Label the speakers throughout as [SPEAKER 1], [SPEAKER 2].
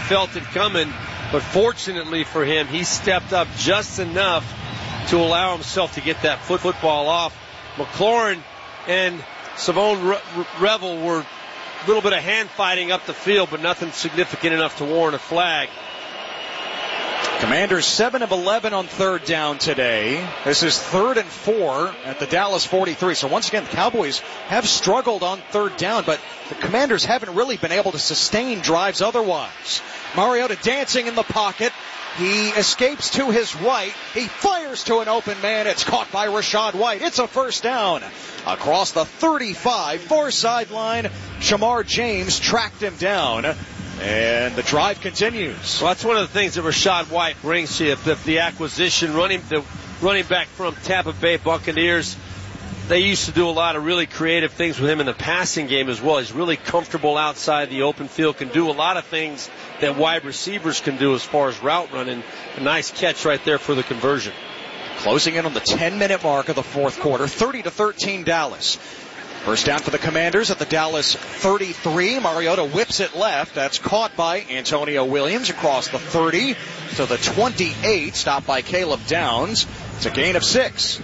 [SPEAKER 1] felt it coming, but fortunately for him, he stepped up just enough to allow himself to get that football off. McLaurin and Savone Revel were a little bit of hand fighting up the field, but nothing significant enough to warrant a flag.
[SPEAKER 2] Commanders 7 of 11 on third down today. This is 3rd and 4 at the Dallas 43. So once again, the Cowboys have struggled on third down, but the Commanders haven't really been able to sustain drives otherwise. Mariota dancing in the pocket. He escapes to his right. He fires to an open man. It's caught by Rachaad White. It's a first down. Across the 35, far sideline, Shamar James tracked him down. And the drive continues.
[SPEAKER 1] Well, that's one of the things that Rachaad White brings to you. The acquisition, the running back from Tampa Bay Buccaneers, they used to do a lot of really creative things with him in the passing game as well. He's really comfortable outside the open field, can do a lot of things that wide receivers can do as far as route running. A nice catch right there for the conversion.
[SPEAKER 2] Closing in on the 10-minute mark of the fourth quarter, 30-13 Dallas. First down for the Commanders at the Dallas 33. Mariota whips it left. That's caught by Antonio Williams across the 30 to the 28. Stopped by Caleb Downs. It's a gain of 6.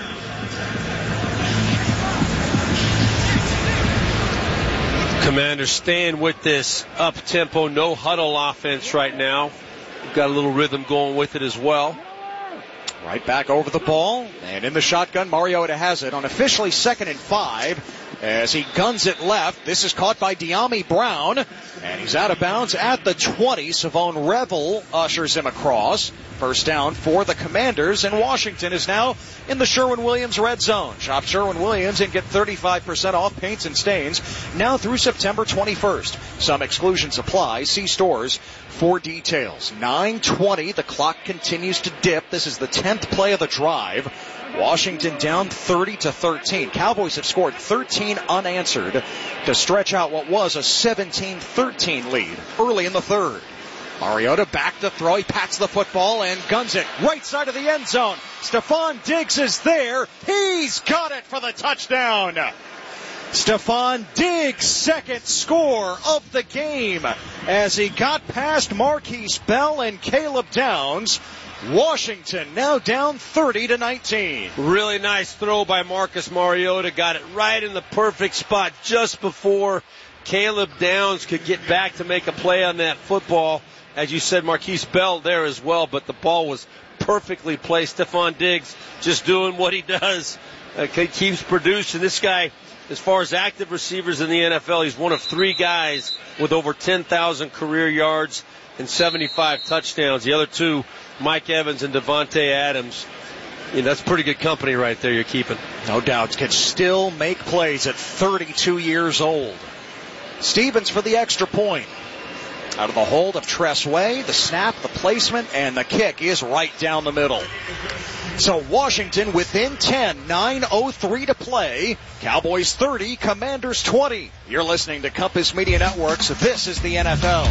[SPEAKER 1] Commanders staying with this up-tempo, no-huddle offense right now. We've got a little rhythm going with it as well.
[SPEAKER 2] Right back over the ball, and in the shotgun, Mariota has it on officially 2nd and 5 as he guns it left. This is caught by De'Ami Brown, and he's out of bounds at the 20. Savone Revel ushers him across. First down for the Commanders, and Washington is now in the Sherwin-Williams red zone. Shop Sherwin-Williams and get 35% off paints and stains now through September 21st. Some exclusions apply. See stores for details. 9:20. The clock continues to dip. This is the 10th play of the drive. Washington down 30-13. Cowboys have scored 13 unanswered to stretch out what was a 17-13 lead early in the third. Mariota back to throw. He pats the football and guns it right side of the end zone. Stephon Diggs is there. He's got it for the touchdown. Stephon Diggs' second score of the game as he got past Marquise Bell and Caleb Downs. Washington now down 30-19.
[SPEAKER 1] Really nice throw by Marcus Mariota. Got it right in the perfect spot just before Caleb Downs could get back to make a play on that football. As you said, Marquise Bell there as well, but the ball was perfectly placed. Stephon Diggs just doing what he does. Keeps producing. This guy, as far as active receivers in the NFL, he's one of 3 guys with over 10,000 career yards and 75 touchdowns. The other 2, Mike Evans and Devontae Adams. That's pretty good company right there you're keeping.
[SPEAKER 2] No doubt. Can still make plays at 32 years old. Stevens for the extra point. Out of the hold of Tress Way, the snap, the placement, and the kick is right down the middle. So Washington within 10, 9:03 to play. Cowboys 30, Commanders 20. You're listening to Compass Media Networks. This is the NFL.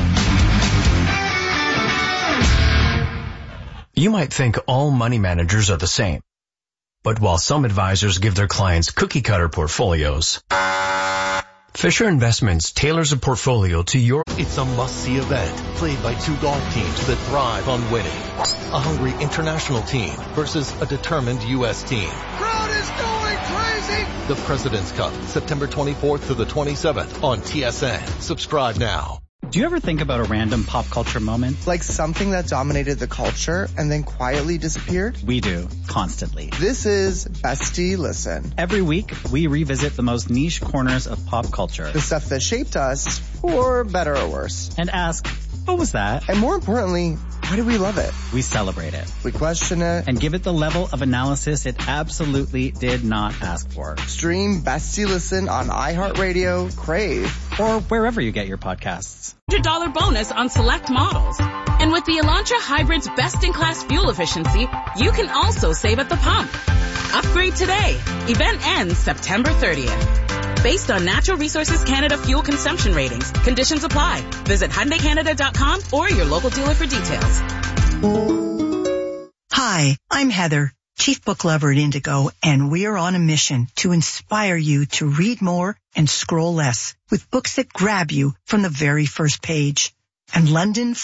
[SPEAKER 3] You might think all money managers are the same. But while some advisors give their clients cookie-cutter portfolios, Fisher Investments tailors a portfolio to your...
[SPEAKER 4] It's a must-see event played by 2 golf teams that thrive on winning. A hungry international team versus a determined U.S. team.
[SPEAKER 5] Crowd is going crazy!
[SPEAKER 4] The President's Cup, September 24th to the 27th on TSN. Subscribe now.
[SPEAKER 6] Do you ever think about a random pop culture moment?
[SPEAKER 7] Like something that dominated the culture and then quietly disappeared?
[SPEAKER 6] We do, constantly.
[SPEAKER 7] This is Bestie Listen.
[SPEAKER 6] Every week, we revisit the most niche corners of pop culture.
[SPEAKER 7] The stuff that shaped us, for better or worse.
[SPEAKER 6] And ask, what was that?
[SPEAKER 7] And more importantly, why do we love it?
[SPEAKER 6] We celebrate it.
[SPEAKER 7] We question it.
[SPEAKER 6] And give it the level of analysis it absolutely did not ask for.
[SPEAKER 7] Stream Bestie Listen on iHeartRadio, Crave,
[SPEAKER 6] or wherever you get your podcasts.
[SPEAKER 8] $100 bonus on select models. And with the Elantra Hybrid's best-in-class fuel efficiency, you can also save at the pump. Upgrade today. Event ends September 30th. Based on Natural Resources Canada fuel consumption ratings. Conditions apply. Visit HyundaiCanada.com or your local dealer for details.
[SPEAKER 9] Hi, I'm Heather, Chief Book Lover at Indigo, and we are on a mission to inspire you to read more and scroll less with books that grab you from the very first page. And London